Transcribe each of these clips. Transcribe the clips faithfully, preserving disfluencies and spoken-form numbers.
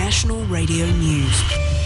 National Radio News.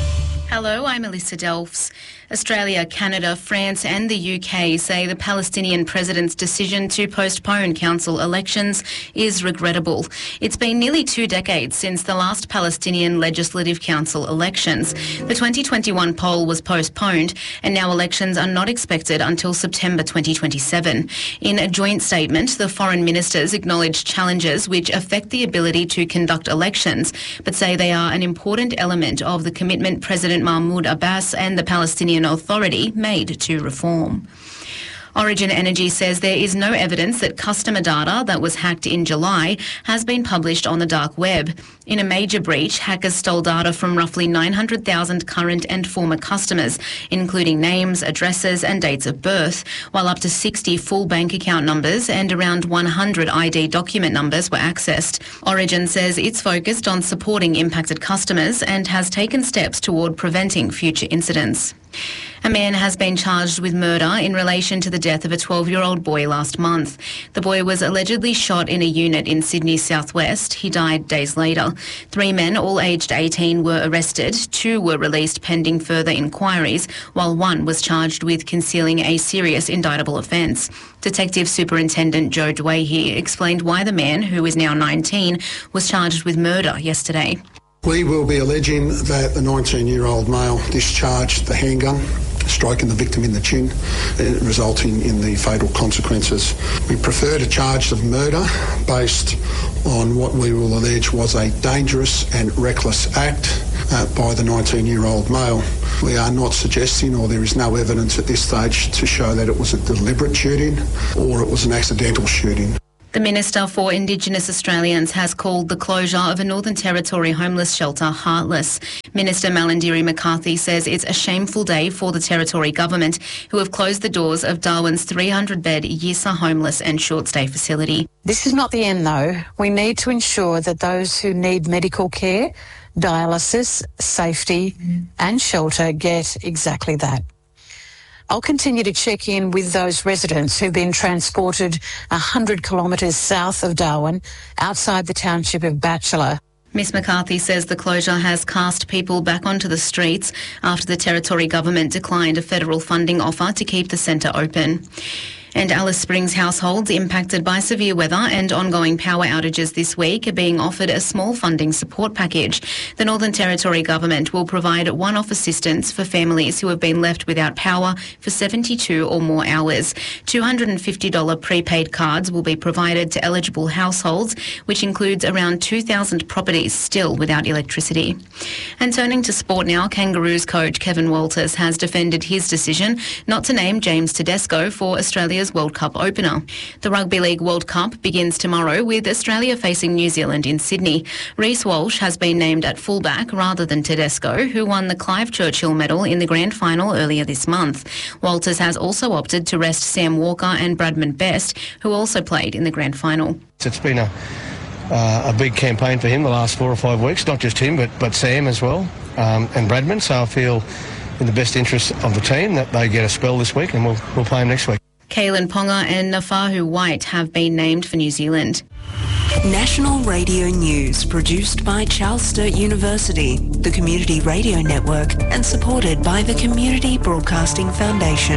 Hello, I'm Alyssa Delphs. Australia, Canada, France and the U K say the Palestinian president's decision to postpone council elections is regrettable. It's been nearly two decades since the last Palestinian Legislative Council elections. The twenty twenty-one poll was postponed and now elections are not expected until September twenty twenty-seven. In a joint statement, the foreign ministers acknowledged challenges which affect the ability to conduct elections, but say they are an important element of the commitment President Mahmoud Abbas and the Palestinian Authority made to reform. Origin Energy says there is no evidence that customer data that was hacked in July has been published on the dark web. In a major breach, hackers stole data from roughly nine hundred thousand current and former customers, including names, addresses and dates of birth, while up to sixty full bank account numbers and around one hundred I D document numbers were accessed. Origin says it's focused on supporting impacted customers and has taken steps toward preventing future incidents. A man has been charged with murder in relation to the death of a twelve-year-old boy last month. The boy was allegedly shot in a unit in Sydney's southwest. He died days later. Three men, all aged eighteen, were arrested. Two were released pending further inquiries, while one was charged with concealing a serious indictable offence. Detective Superintendent Joe Dwayhe explained why the man, who is now nineteen, was charged with murder yesterday. We will be alleging that the nineteen-year-old male discharged the handgun, striking the victim in the chin, resulting in the fatal consequences. We prefer to charge of murder based on what we will allege was a dangerous and reckless act uh, by the nineteen-year-old male. We are not suggesting, or there is no evidence at this stage to show that it was a deliberate shooting or it was an accidental shooting. The Minister for Indigenous Australians has called the closure of a Northern Territory homeless shelter heartless. Minister Malarndirri McCarthy says it's a shameful day for the Territory Government, who have closed the doors of Darwin's three hundred bed Yissa homeless and short stay facility. This is not the end though. We need to ensure that those who need medical care, dialysis, safety and shelter get exactly that. I'll continue to check in with those residents who've been transported one hundred kilometres south of Darwin, outside the township of Batchelor. Miss McCarthy says the closure has cast people back onto the streets after the Territory Government declined a federal funding offer to keep the centre open. And Alice Springs households impacted by severe weather and ongoing power outages this week are being offered a small funding support package. The Northern Territory Government will provide one-off assistance for families who have been left without power for seventy-two or more hours. two hundred fifty dollars prepaid cards will be provided to eligible households, which includes around two thousand properties still without electricity. And turning to sport now, Kangaroos coach Kevin Walters has defended his decision not to name James Tedesco for Australia's World Cup opener. The Rugby League World Cup begins tomorrow with Australia facing New Zealand in Sydney. Reece Walsh has been named at fullback rather than Tedesco, who won the Clive Churchill medal in the grand final earlier this month. Walters has also opted to rest Sam Walker and Bradman Best, who also played in the grand final. It's been a, uh, a big campaign for him the last four or five weeks, not just him but, but Sam as well, um, and Bradman, so I feel in the best interest of the team that they get a spell this week and we'll, we'll play him next week. Kalen Ponga and Nafahu White have been named for New Zealand. National Radio News, produced by Charles Sturt University, the Community Radio Network, and supported by the Community Broadcasting Foundation.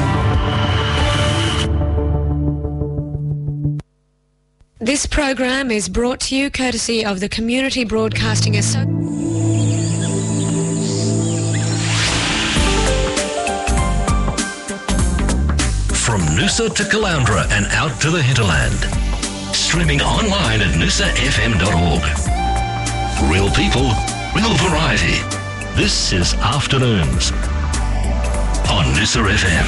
This program is brought to you courtesy of the Community Broadcasting Association. From Noosa to Caloundra and out to the hinterland. Streaming online at noosa f m dot org. Real people, real variety. This is Afternoons on Noosa F M.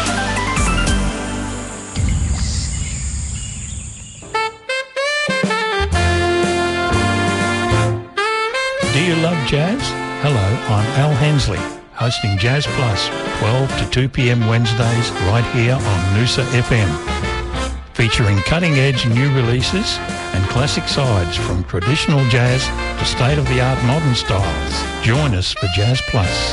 Do you love jazz? Hello, I'm Al Hensley, hosting Jazz Plus, twelve to two p m Wednesdays, right here on Noosa F M. Featuring cutting-edge new releases and classic sides from traditional jazz to state-of-the-art modern styles. Join us for Jazz Plus.